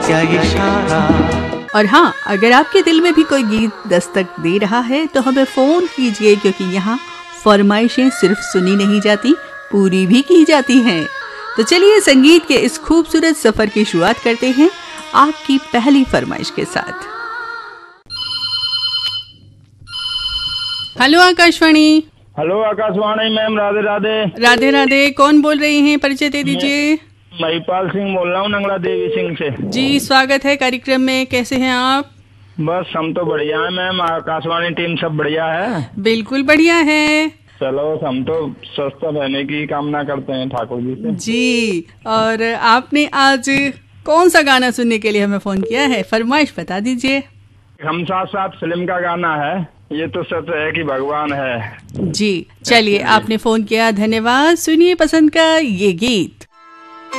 क्या इशारा। और हाँ, अगर आपके दिल में भी कोई गीत दस्तक दे रहा है तो हमें फोन कीजिए, क्योंकि यहाँ फरमाइशें सिर्फ सुनी नहीं जाती, पूरी भी की जाती हैं। तो चलिए संगीत के इस खूबसूरत सफर की शुरुआत करते हैं आपकी पहली फरमाइश के साथ। Hello Akashvani. Hello Akashvani ma'am, Radhe Radhe. Radhe Radhe, कौन बोल रही हैं, परिचय दे दीजिए। महिपाल सिंह बोल रहा हूँ, नंगला देवी सिंह से। जी, स्वागत है कार्यक्रम में, कैसे हैं आप? बस हम तो बढ़िया है मैम, आकाशवाणी टीम सब बढ़िया है। बिल्कुल बढ़िया है। चलो, हम तो स्वस्थ रहने की कामना करते हैं ठाकुर जी से। जी, और आपने आज कौन सा गाना सुनने के लिए हमें फोन किया है? फरमाइश बता दीजिए। हम साथ साथ फिल्म का गाना है, ये तो सच है कि भगवान है। जी, चलिए, आपने फोन किया, धन्यवाद। सुनिए पसंद का ये गीत।